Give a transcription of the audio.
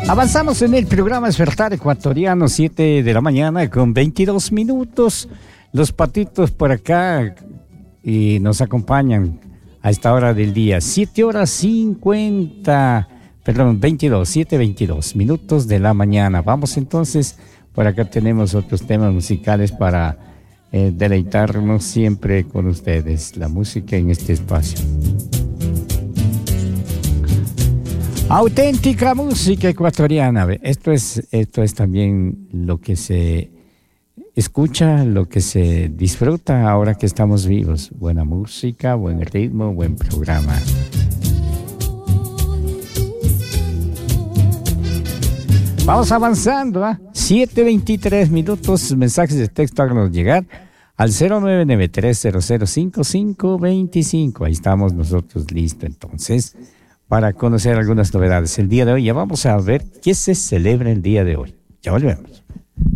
Avanzamos en el programa Despertar Ecuatoriano, 7 de la mañana con 22 minutos. Los patitos por acá y nos acompañan a esta hora del día, 7:22 minutos de la mañana. Vamos entonces, por acá tenemos otros temas musicales para deleitarnos siempre con ustedes, la música en este espacio. Auténtica música ecuatoriana. Esto es también lo que se escucha, lo que se disfruta ahora que estamos vivos. Buena música, buen ritmo, buen programa. Vamos avanzando, 7:23 minutos. Mensajes de texto, háganos llegar al 0993005525. Ahí estamos nosotros listos entonces para conocer algunas novedades. El día de hoy ya vamos a ver qué se celebra el día de hoy. Ya volvemos.